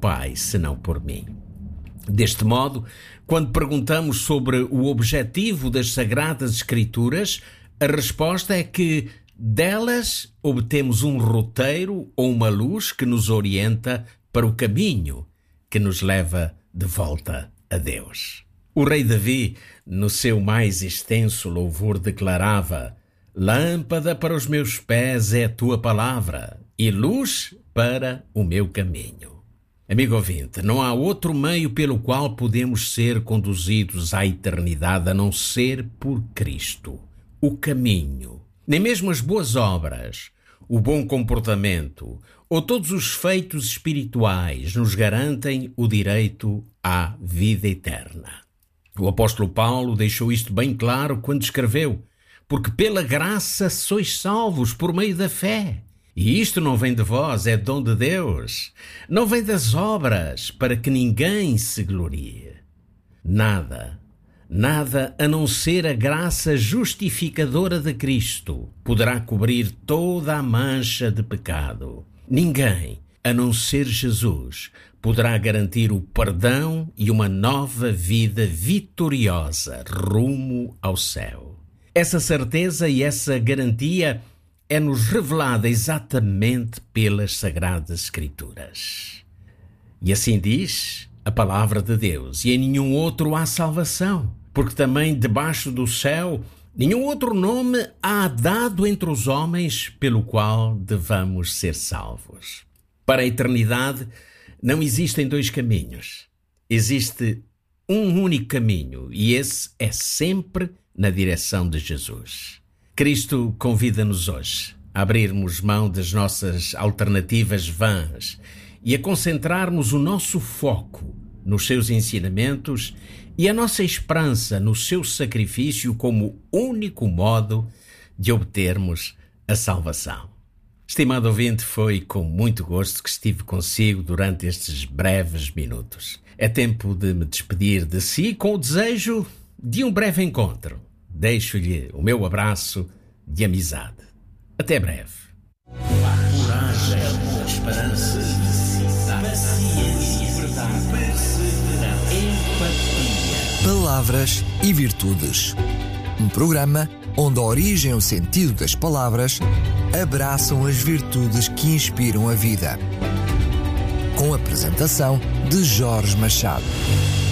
Pai, senão por mim. Deste modo, quando perguntamos sobre o objetivo das Sagradas Escrituras, a resposta é que delas obtemos um roteiro ou uma luz que nos orienta para o caminho que nos leva de volta a Deus. O rei Davi, no seu mais extenso louvor, declarava: lâmpada para os meus pés é a tua palavra e luz para o meu caminho. Amigo ouvinte, não há outro meio pelo qual podemos ser conduzidos à eternidade a não ser por Cristo, o caminho. Nem mesmo as boas obras, o bom comportamento ou todos os feitos espirituais nos garantem o direito à vida eterna. O apóstolo Paulo deixou isto bem claro quando escreveu: porque pela graça sois salvos por meio da fé. E isto não vem de vós, é dom de Deus. Não vem das obras, para que ninguém se glorie. Nada a não ser a graça justificadora de Cristo poderá cobrir toda a mancha de pecado. Ninguém, a não ser Jesus, poderá garantir o perdão e uma nova vida vitoriosa rumo ao céu. Essa certeza e essa garantia é-nos revelada exatamente pelas Sagradas Escrituras. E assim diz a palavra de Deus: e em nenhum outro há salvação, porque também debaixo do céu nenhum outro nome há dado entre os homens pelo qual devamos ser salvos. Para a eternidade não existem dois caminhos. Existe um único caminho, e esse é sempre na direção de Jesus. Cristo convida-nos hoje a abrirmos mão das nossas alternativas vãs e a concentrarmos o nosso foco nos seus ensinamentos e a nossa esperança no seu sacrifício como único modo de obtermos a salvação. Estimado ouvinte, foi com muito gosto que estive consigo durante estes breves minutos. É tempo de me despedir de si com o desejo de um breve encontro. Deixo-lhe o meu abraço de amizade. Até breve. Coragem, esperança, paciência, perseverança, empatia. Palavras e Virtudes. Um programa onde a origem e o sentido das palavras abraçam as virtudes que inspiram a vida. Com a apresentação de Jorge Machado.